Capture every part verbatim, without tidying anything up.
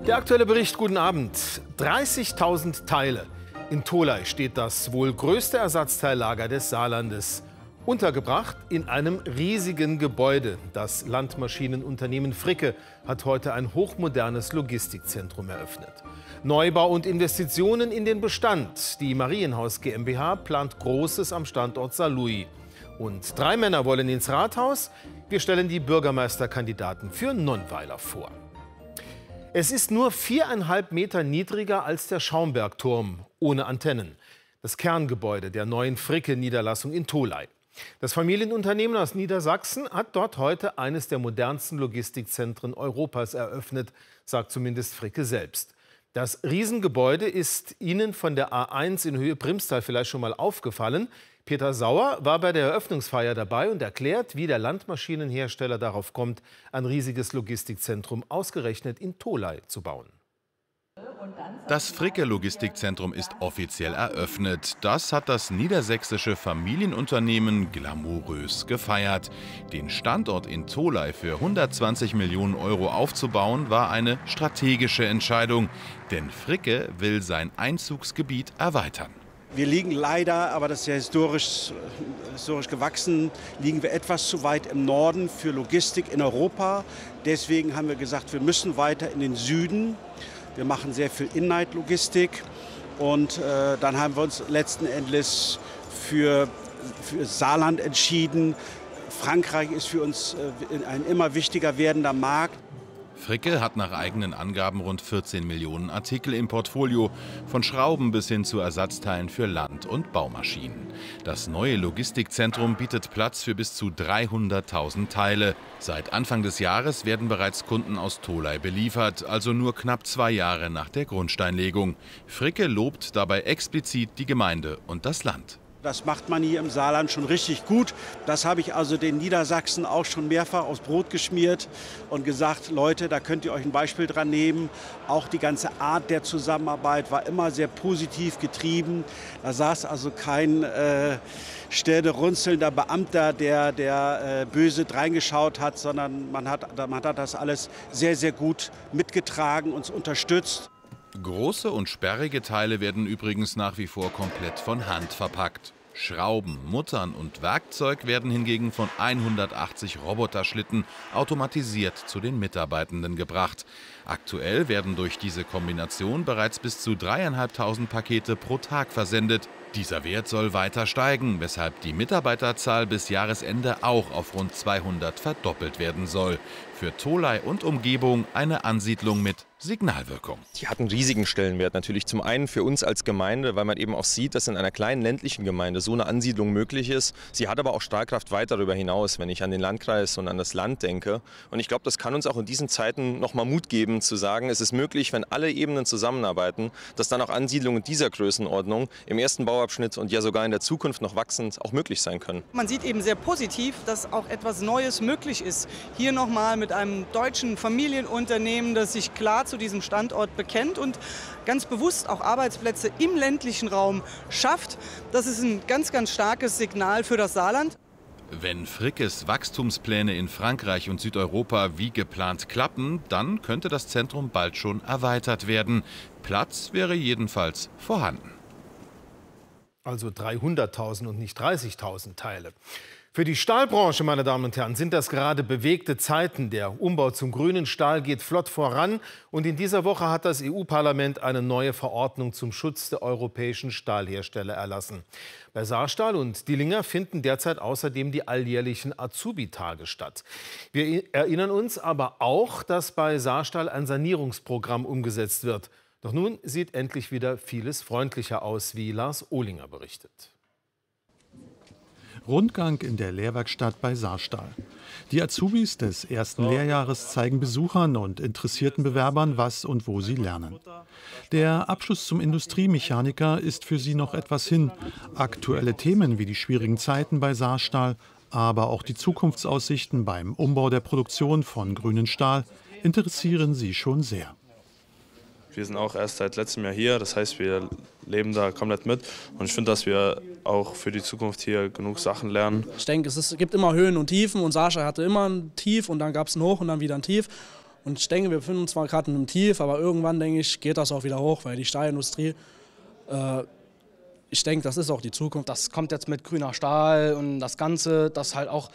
Der aktuelle Bericht, guten Abend. dreißigtausend Teile. In Tholey steht das wohl größte Ersatzteillager des Saarlandes. Untergebracht in einem riesigen Gebäude. Das Landmaschinenunternehmen Fricke hat heute ein hochmodernes Logistikzentrum eröffnet. Neubau und Investitionen in den Bestand. Die Marienhaus GmbH plant Großes am Standort Saarlouis. Und drei Männer wollen ins Rathaus. Wir stellen die Bürgermeisterkandidaten für Nonnweiler vor. Es ist nur viereinhalb Meter niedriger als der Schaumbergturm, ohne Antennen. Das Kerngebäude der neuen Fricke-Niederlassung in Tholey. Das Familienunternehmen aus Niedersachsen hat dort heute eines der modernsten Logistikzentren Europas eröffnet, sagt zumindest Fricke selbst. Das Riesengebäude ist Ihnen von der A eins in Höhe Primstal vielleicht schon mal aufgefallen. Peter Sauer war bei der Eröffnungsfeier dabei und erklärt, wie der Landmaschinenhersteller darauf kommt, ein riesiges Logistikzentrum ausgerechnet in Tholey zu bauen. Das Fricke-Logistikzentrum ist offiziell eröffnet. Das hat das niedersächsische Familienunternehmen glamourös gefeiert. Den Standort in Tholey für hundertzwanzig Millionen Euro aufzubauen, war eine strategische Entscheidung. Denn Fricke will sein Einzugsgebiet erweitern. Wir liegen leider, aber das ist ja historisch, historisch gewachsen, liegen wir etwas zu weit im Norden für Logistik in Europa. Deswegen haben wir gesagt, wir müssen weiter in den Süden. Wir machen sehr viel In-Night-Logistik und äh, dann haben wir uns letzten Endes für, für Saarland entschieden. Frankreich ist für uns äh, ein immer wichtiger werdender Markt. Fricke hat nach eigenen Angaben rund vierzehn Millionen Artikel im Portfolio, von Schrauben bis hin zu Ersatzteilen für Land- und Baumaschinen. Das neue Logistikzentrum bietet Platz für bis zu dreihunderttausend Teile. Seit Anfang des Jahres werden bereits Kunden aus Tholey beliefert, also nur knapp zwei Jahre nach der Grundsteinlegung. Fricke lobt dabei explizit die Gemeinde und das Land. Das macht man hier im Saarland schon richtig gut. Das habe ich also den Niedersachsen auch schon mehrfach aufs Brot geschmiert und gesagt, Leute, da könnt ihr euch ein Beispiel dran nehmen. Auch die ganze Art der Zusammenarbeit war immer sehr positiv getrieben. Da saß also kein äh, stirnrunzelnder Beamter, der, der äh, böse reingeschaut hat, sondern man hat, man hat das alles sehr, sehr gut mitgetragen, uns unterstützt. Große und sperrige Teile werden übrigens nach wie vor komplett von Hand verpackt. Schrauben, Muttern und Werkzeug werden hingegen von hundertachtzig Roboterschlitten automatisiert zu den Mitarbeitenden gebracht. Aktuell werden durch diese Kombination bereits bis zu dreieinhalbtausend Pakete pro Tag versendet. Dieser Wert soll weiter steigen, weshalb die Mitarbeiterzahl bis Jahresende auch auf rund zweihundert verdoppelt werden soll. Für Tholey und Umgebung eine Ansiedlung mit Signalwirkung. Die hat einen riesigen Stellenwert natürlich. Zum einen für uns als Gemeinde, weil man eben auch sieht, dass in einer kleinen ländlichen Gemeinde so eine Ansiedlung möglich ist. Sie hat aber auch Strahlkraft weit darüber hinaus, wenn ich an den Landkreis und an das Land denke. Und ich glaube, das kann uns auch in diesen Zeiten nochmal Mut geben, zu sagen, es ist möglich, wenn alle Ebenen zusammenarbeiten, dass dann auch Ansiedlungen dieser Größenordnung im ersten Bauabschnitt und ja sogar in der Zukunft noch wachsend auch möglich sein können. Man sieht eben sehr positiv, dass auch etwas Neues möglich ist. Hier nochmal mit einem deutschen Familienunternehmen, das sich klar zu diesem Standort bekennt und ganz bewusst auch Arbeitsplätze im ländlichen Raum schafft. Das ist ein ganz, ganz starkes Signal für das Saarland. Wenn Frickes Wachstumspläne in Frankreich und Südeuropa wie geplant klappen, dann könnte das Zentrum bald schon erweitert werden. Platz wäre jedenfalls vorhanden. Also dreihunderttausend und nicht dreißigtausend Teile. Für die Stahlbranche, meine Damen und Herren, sind das gerade bewegte Zeiten. Der Umbau zum grünen Stahl geht flott voran. Und in dieser Woche hat das E U-Parlament eine neue Verordnung zum Schutz der europäischen Stahlhersteller erlassen. Bei Saarstahl und Dillinger finden derzeit außerdem die alljährlichen Azubi-Tage statt. Wir erinnern uns aber auch, dass bei Saarstahl ein Sanierungsprogramm umgesetzt wird. Doch nun sieht endlich wieder vieles freundlicher aus, wie Lars Ohlinger berichtet. Rundgang in der Lehrwerkstatt bei Saarstahl. Die Azubis des ersten Lehrjahres zeigen Besuchern und interessierten Bewerbern, was und wo sie lernen. Der Abschluss zum Industriemechaniker ist für sie noch etwas hin. Aktuelle Themen wie die schwierigen Zeiten bei Saarstahl, aber auch die Zukunftsaussichten beim Umbau der Produktion von grünen Stahl interessieren sie schon sehr. Wir sind auch erst seit letztem Jahr hier, das heißt, wir leben da komplett mit. Und ich finde, dass wir auch für die Zukunft hier genug Sachen lernen. Ich denke, es ist, gibt immer Höhen und Tiefen und Sascha hatte immer ein Tief und dann gab es ein Hoch und dann wieder ein Tief. Und ich denke, wir befinden uns zwar gerade in einem Tief, aber irgendwann, denke ich, geht das auch wieder hoch, weil die Stahlindustrie, äh, ich denke, das ist auch die Zukunft. Das kommt jetzt mit grüner Stahl und das Ganze, dass halt auch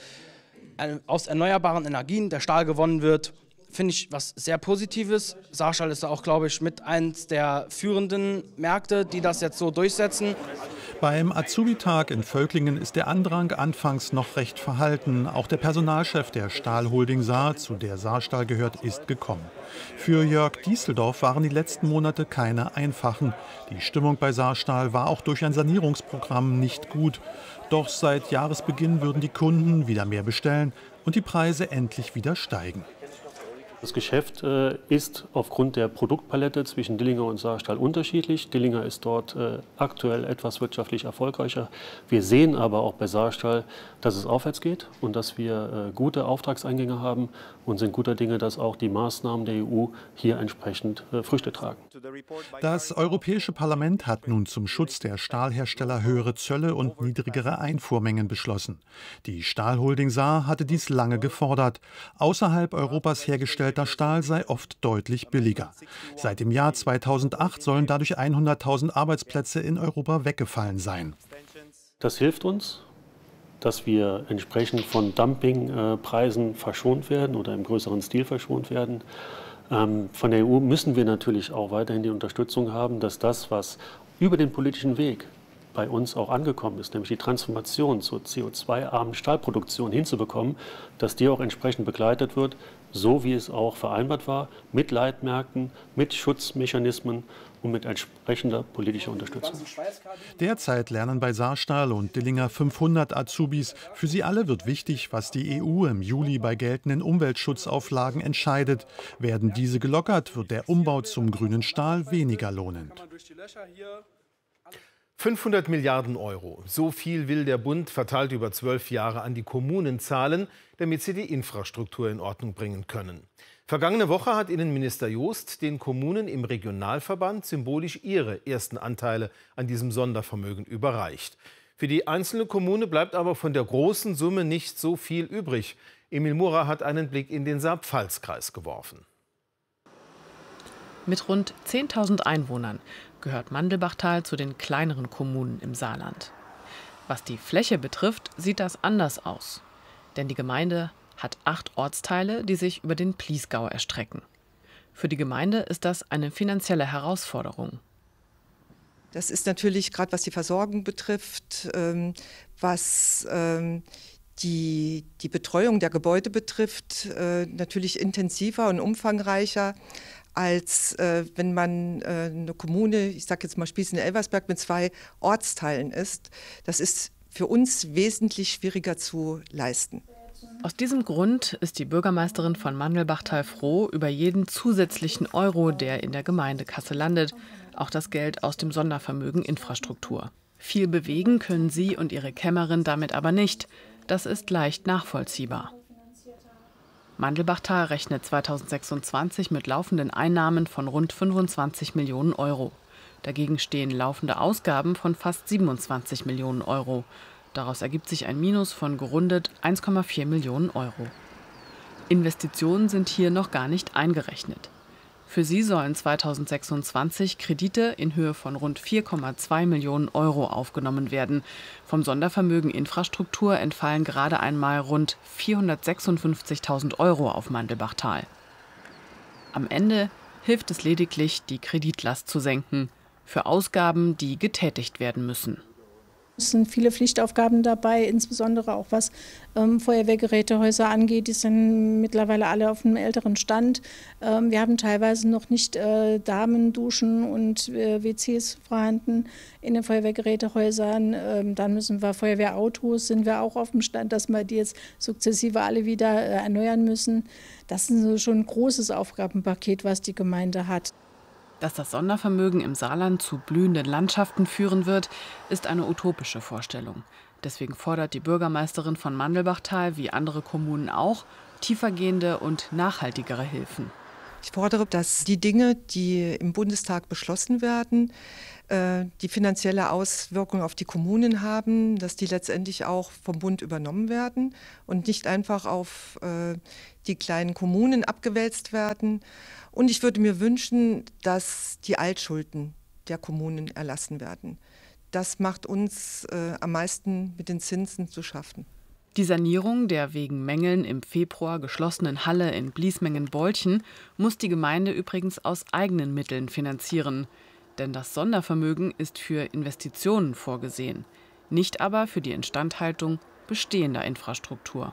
aus erneuerbaren Energien der Stahl gewonnen wird, finde ich was sehr Positives. Saarstahl ist da auch, glaube ich, mit eins der führenden Märkte, die das jetzt so durchsetzen. Beim Azubi-Tag in Völklingen ist der Andrang anfangs noch recht verhalten. Auch der Personalchef der Stahlholding Saar, zu der Saarstahl gehört, ist gekommen. Für Jörg Dieseldorf waren die letzten Monate keine einfachen. Die Stimmung bei Saarstahl war auch durch ein Sanierungsprogramm nicht gut. Doch seit Jahresbeginn würden die Kunden wieder mehr bestellen und die Preise endlich wieder steigen. Das Geschäft äh, ist aufgrund der Produktpalette zwischen Dillinger und Saarstahl unterschiedlich. Dillinger ist dort äh, aktuell etwas wirtschaftlich erfolgreicher. Wir sehen aber auch bei Saarstahl, dass es aufwärts geht und dass wir äh, gute Auftragseingänge haben und sind guter Dinge, dass auch die Maßnahmen der E U hier entsprechend äh, Früchte tragen. Das Europäische Parlament hat nun zum Schutz der Stahlhersteller höhere Zölle und niedrigere Einfuhrmengen beschlossen. Die Stahlholding Saar hatte dies lange gefordert. Außerhalb Europas hergestellter Stahl sei oft deutlich billiger. Seit dem Jahr zweitausendacht sollen dadurch hunderttausend Arbeitsplätze in Europa weggefallen sein. Das hilft uns, dass wir entsprechend von Dumpingpreisen verschont werden oder im größeren Stil verschont werden. Von der E U müssen wir natürlich auch weiterhin die Unterstützung haben, dass das, was über den politischen Weg bei uns auch angekommen ist, nämlich die Transformation zur C O zwei armen Stahlproduktion hinzubekommen, dass die auch entsprechend begleitet wird, so wie es auch vereinbart war, mit Leitmärkten, mit Schutzmechanismen und mit entsprechender politischer Unterstützung. Derzeit lernen bei Saarstahl und Dillinger fünfhundert Azubis. Für sie alle wird wichtig, was die E U im Juli bei geltenden Umweltschutzauflagen entscheidet. Werden diese gelockert, wird der Umbau zum grünen Stahl weniger lohnend. fünfhundert Milliarden Euro. So viel will der Bund verteilt über zwölf Jahre an die Kommunen zahlen, damit sie die Infrastruktur in Ordnung bringen können. Vergangene Woche hat Innenminister Joost den Kommunen im Regionalverband symbolisch ihre ersten Anteile an diesem Sondervermögen überreicht. Für die einzelne Kommune bleibt aber von der großen Summe nicht so viel übrig. Emil Mura hat einen Blick in den Saar-Pfalz-Kreis geworfen. Mit rund zehntausend Einwohnern gehört Mandelbachtal zu den kleineren Kommunen im Saarland. Was die Fläche betrifft, sieht das anders aus. Denn die Gemeinde hat acht Ortsteile, die sich über den Pliesgau erstrecken. Für die Gemeinde ist das eine finanzielle Herausforderung. Das ist natürlich gerade, was die Versorgung betrifft, ähm, was ähm, die, die Betreuung der Gebäude betrifft, äh, natürlich intensiver und umfangreicher, als äh, wenn man äh, eine Kommune, ich sage jetzt mal Spießen-Elversberg, mit zwei Ortsteilen ist. Das ist für uns wesentlich schwieriger zu leisten. Aus diesem Grund ist die Bürgermeisterin von Mandelbachtal froh über jeden zusätzlichen Euro, der in der Gemeindekasse landet, auch das Geld aus dem Sondervermögen Infrastruktur. Viel bewegen können sie und ihre Kämmerin damit aber nicht. Das ist leicht nachvollziehbar. Mandelbachtal rechnet zweitausendsechsundzwanzig mit laufenden Einnahmen von rund fünfundzwanzig Millionen Euro. Dagegen stehen laufende Ausgaben von fast siebenundzwanzig Millionen Euro. Daraus ergibt sich ein Minus von gerundet eins Komma vier Millionen Euro. Investitionen sind hier noch gar nicht eingerechnet. Für sie sollen zweitausendsechsundzwanzig Kredite in Höhe von rund vier Komma zwei Millionen Euro aufgenommen werden. Vom Sondervermögen Infrastruktur entfallen gerade einmal rund vierhundertsechsundfünfzigtausend Euro auf Mandelbachtal. Am Ende hilft es lediglich, die Kreditlast zu senken für Ausgaben, die getätigt werden müssen. Es sind viele Pflichtaufgaben dabei, insbesondere auch was ähm, Feuerwehrgerätehäuser angeht. Die sind mittlerweile alle auf einem älteren Stand. Ähm, wir haben teilweise noch nicht äh, Damenduschen und äh, W Cs vorhanden in den Feuerwehrgerätehäusern. Ähm, dann müssen wir Feuerwehrautos, sind wir auch auf dem Stand, dass wir die jetzt sukzessive alle wieder äh, erneuern müssen. Das ist so schon ein großes Aufgabenpaket, was die Gemeinde hat. Dass das Sondervermögen im Saarland zu blühenden Landschaften führen wird, ist eine utopische Vorstellung. Deswegen fordert die Bürgermeisterin von Mandelbachtal, wie andere Kommunen auch, tiefergehende und nachhaltigere Hilfen. Ich fordere, dass die Dinge, die im Bundestag beschlossen werden, die finanzielle Auswirkungen auf die Kommunen haben, dass die letztendlich auch vom Bund übernommen werden und nicht einfach auf die kleinen Kommunen abgewälzt werden. Und ich würde mir wünschen, dass die Altschulden der Kommunen erlassen werden. Das macht uns am meisten mit den Zinsen zu schaffen. Die Sanierung der wegen Mängeln im Februar geschlossenen Halle in Bliesmengen-Bolchen muss die Gemeinde übrigens aus eigenen Mitteln finanzieren. Denn das Sondervermögen ist für Investitionen vorgesehen, nicht aber für die Instandhaltung bestehender Infrastruktur.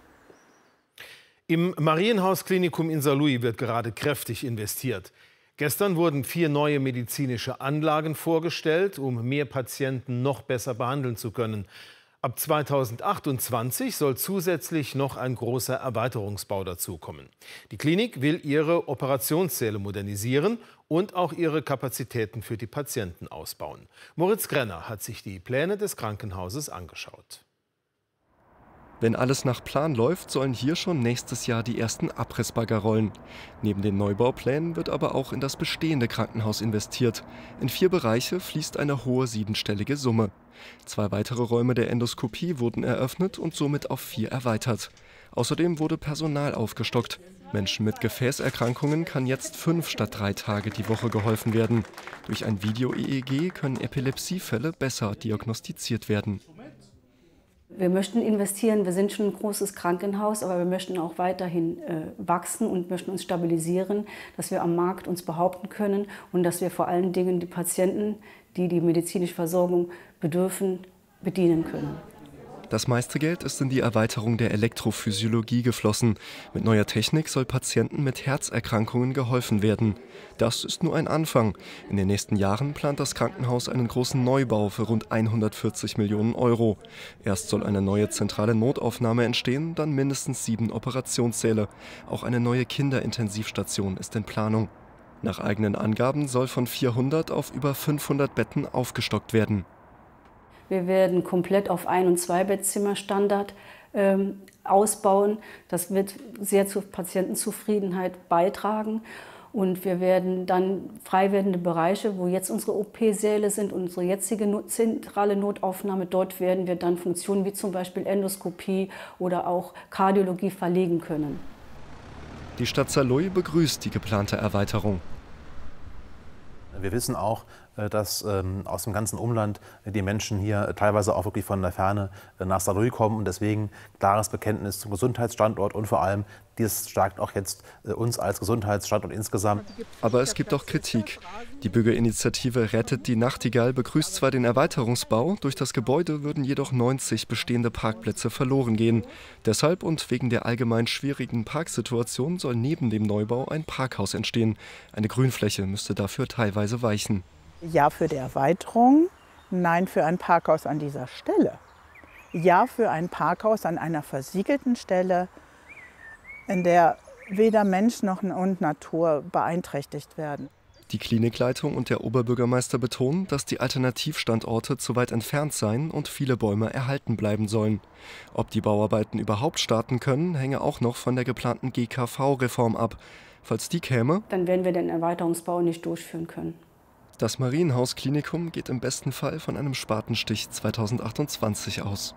Im Marienhaus-Klinikum in Saarlouis wird gerade kräftig investiert. Gestern wurden vier neue medizinische Anlagen vorgestellt, um mehr Patienten noch besser behandeln zu können. Ab zweitausendachtundzwanzig soll zusätzlich noch ein großer Erweiterungsbau dazukommen. Die Klinik will ihre Operationssäle modernisieren und auch ihre Kapazitäten für die Patienten ausbauen. Moritz Grenner hat sich die Pläne des Krankenhauses angeschaut. Wenn alles nach Plan läuft, sollen hier schon nächstes Jahr die ersten Abrissbagger rollen. Neben den Neubauplänen wird aber auch in das bestehende Krankenhaus investiert. In vier Bereiche fließt eine hohe siebenstellige Summe. Zwei weitere Räume der Endoskopie wurden eröffnet und somit auf vier erweitert. Außerdem wurde Personal aufgestockt. Menschen mit Gefäßerkrankungen kann jetzt fünf statt drei Tage die Woche geholfen werden. Durch ein Video-E E G können Epilepsiefälle besser diagnostiziert werden. Wir möchten investieren, wir sind schon ein großes Krankenhaus, aber wir möchten auch weiterhin äh, wachsen und möchten uns stabilisieren, dass wir am Markt uns behaupten können und dass wir vor allen Dingen die Patienten, die die medizinische Versorgung bedürfen, bedienen können. Das meiste Geld ist in die Erweiterung der Elektrophysiologie geflossen. Mit neuer Technik soll Patienten mit Herzerkrankungen geholfen werden. Das ist nur ein Anfang. In den nächsten Jahren plant das Krankenhaus einen großen Neubau für rund hundertvierzig Millionen Euro. Erst soll eine neue zentrale Notaufnahme entstehen, dann mindestens sieben Operationssäle. Auch eine neue Kinderintensivstation ist in Planung. Nach eigenen Angaben soll von vierhundert auf über fünfhundert Betten aufgestockt werden. Wir werden komplett auf Ein- und Zwei-Bettzimmer-Standard ähm, ausbauen. Das wird sehr zur Patientenzufriedenheit beitragen. Und wir werden dann frei werdende Bereiche, wo jetzt unsere O P-Säle sind, unsere jetzige Not- zentrale Notaufnahme, dort werden wir dann Funktionen wie zum Beispiel Endoskopie oder auch Kardiologie verlegen können. Die Stadt Saarlouis begrüßt die geplante Erweiterung. Wir wissen auch, dass aus dem ganzen Umland die Menschen hier teilweise auch wirklich von der Ferne nach Saarlouis kommen und deswegen klares Bekenntnis zum Gesundheitsstandort und vor allem, dies stärkt auch jetzt uns als Gesundheitsstandort insgesamt. Aber es gibt auch Kritik. Die Bürgerinitiative Rettet die Nachtigall begrüßt zwar den Erweiterungsbau, durch das Gebäude würden jedoch neunzig bestehende Parkplätze verloren gehen. Deshalb und wegen der allgemein schwierigen Parksituation soll neben dem Neubau ein Parkhaus entstehen. Eine Grünfläche müsste dafür teilweise weichen. Ja für die Erweiterung, nein für ein Parkhaus an dieser Stelle. Ja für ein Parkhaus an einer versiegelten Stelle, in der weder Mensch noch und Natur beeinträchtigt werden. Die Klinikleitung und der Oberbürgermeister betonen, dass die Alternativstandorte zu weit entfernt seien und viele Bäume erhalten bleiben sollen. Ob die Bauarbeiten überhaupt starten können, hänge auch noch von der geplanten G K V-Reform ab. Falls die käme, dann werden wir den Erweiterungsbau nicht durchführen können. Das Marienhaus-Klinikum geht im besten Fall von einem Spatenstich zweitausendachtundzwanzig aus.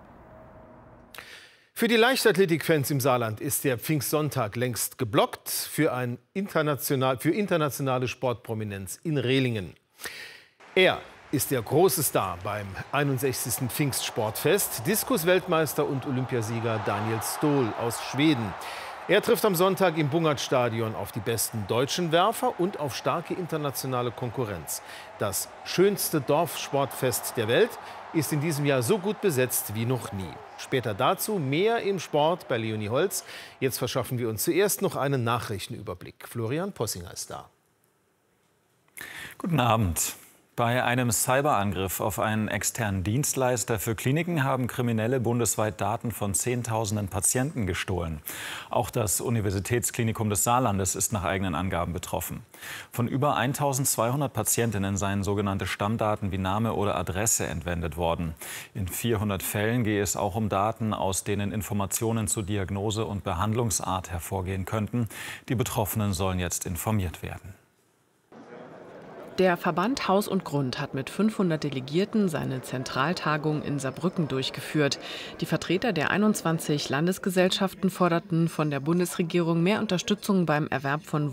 Für die Leichtathletik-Fans im Saarland ist der Pfingstsonntag längst geblockt für, ein international, für internationale Sportprominenz in Rehlingen. Er ist der große Star beim einundsechzigsten Pfingstsportfest, Diskus-Weltmeister und Olympiasieger Daniel Stohl aus Schweden. Er trifft am Sonntag im Bungert-Stadion auf die besten deutschen Werfer und auf starke internationale Konkurrenz. Das schönste Dorfsportfest der Welt ist in diesem Jahr so gut besetzt wie noch nie. Später dazu mehr im Sport bei Leonie Holz. Jetzt verschaffen wir uns zuerst noch einen Nachrichtenüberblick. Florian Possinger ist da. Guten Abend. Bei einem Cyberangriff auf einen externen Dienstleister für Kliniken haben Kriminelle bundesweit Daten von Zehntausenden Patienten gestohlen. Auch das Universitätsklinikum des Saarlandes ist nach eigenen Angaben betroffen. Von über eintausendzweihundert Patientinnen seien sogenannte Stammdaten wie Name oder Adresse entwendet worden. In vierhundert Fällen gehe es auch um Daten, aus denen Informationen zu Diagnose und Behandlungsart hervorgehen könnten. Die Betroffenen sollen jetzt informiert werden. Der Verband Haus und Grund hat mit fünfhundert Delegierten seine Zentraltagung in Saarbrücken durchgeführt. Die Vertreter der einundzwanzig Landesgesellschaften forderten von der Bundesregierung mehr Unterstützung beim Erwerb von